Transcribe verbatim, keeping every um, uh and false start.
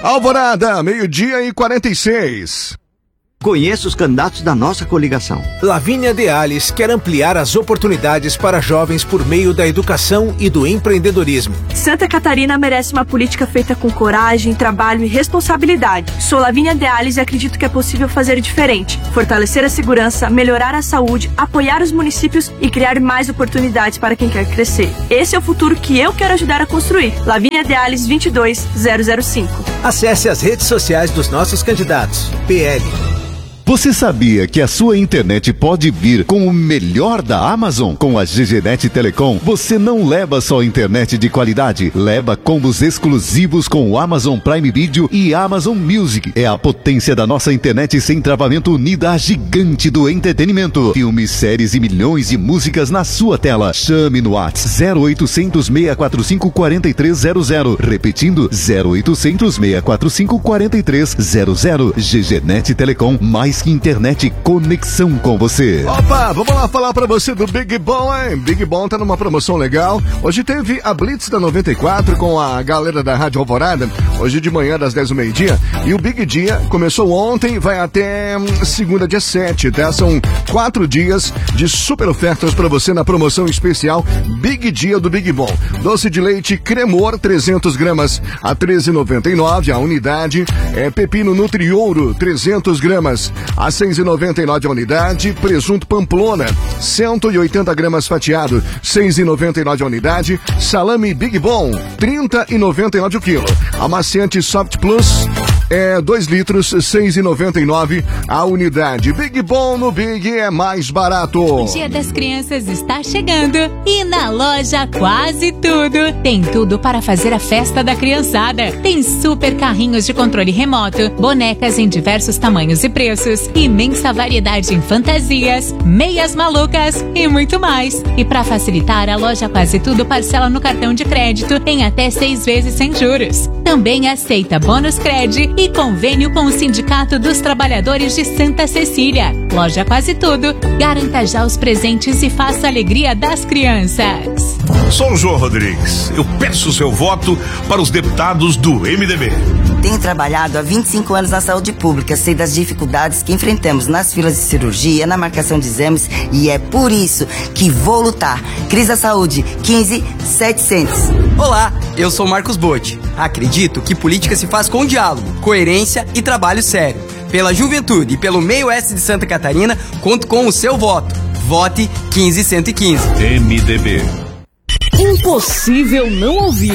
Alvorada, meio-dia e quarenta e seis. Conheça os candidatos da nossa coligação. Lavínia Deales quer ampliar as oportunidades para jovens por meio da educação e do empreendedorismo. Santa Catarina merece uma política feita com coragem, trabalho e responsabilidade. Sou Lavínia Deales e acredito que é possível fazer diferente. Fortalecer a segurança, melhorar a saúde, apoiar os municípios e criar mais oportunidades para quem quer crescer. Esse é o futuro que eu quero ajudar a construir. Lavínia Deales vinte e dois zero zero cinco. Acesse as redes sociais dos nossos candidatos. P L. Você sabia que a sua internet pode vir com o melhor da Amazon? Com a GGNet Telecom, você não leva só internet de qualidade, leva combos exclusivos com o Amazon Prime Video e Amazon Music. É a potência da nossa internet sem travamento unida à gigante do entretenimento. Filmes, séries e milhões de músicas na sua tela. Chame no WhatsApp zero oitocentos, seis quatro cinco, quatro três zero zero. Repetindo, zero oitocentos, seis quatro cinco, quatro três zero zero. GGNet Telecom, mais que internet, conexão com você. Opa, vamos lá falar pra você do Big Bom, hein? Big Bom tá numa promoção legal. Hoje teve a Blitz da noventa e quatro com a galera da Rádio Alvorada, hoje de manhã das dez do meio-dia. E o Big Dia começou ontem, vai até hum, segunda, dia sete, tá? São quatro dias de super ofertas pra você na promoção especial Big Dia do Big Bom. Doce de leite Cremor, trezentos gramas a treze reais e noventa e nove centavos a unidade. É, pepino Nutriouro, trezentos gramas a seis reais e noventa e nove centavos a unidade. Presunto Pamplona, cento e oitenta gramas fatiado, seis reais e noventa e nove centavos a unidade. Salame Big Bom, trinta reais e noventa e nove centavos o quilo. Amaciante Soft Plus, é dois litros, seis reais e noventa e nove centavos a unidade. Big Bom no Big é mais barato. O Dia das Crianças está chegando e na loja Quase Tudo tem tudo para fazer a festa da criançada. Tem super carrinhos de controle remoto, bonecas em diversos tamanhos e preços, imensa variedade em fantasias, meias malucas e muito mais. E para facilitar, a loja Quase Tudo parcela no cartão de crédito em até seis vezes sem juros. Também aceita bônus cred e convênio com o Sindicato dos Trabalhadores de Santa Cecília. Loja Quase Tudo, garanta já os presentes e faça a alegria das crianças. Sou o João Rodrigues. Eu peço o seu voto para os deputados do M D B. Tenho trabalhado há vinte e cinco anos na saúde pública, sei das dificuldades que enfrentamos nas filas de cirurgia, na marcação de exames, e é por isso que vou lutar. Cris da Saúde, quinze setecentos. Olá, eu sou Marcos Botti. Acredito que política se faz com diálogo, coerência e trabalho sério. Pela juventude e pelo meio oeste de Santa Catarina, conto com o seu voto. Vote quinze cento e quinze. M D B. Impossível não ouvir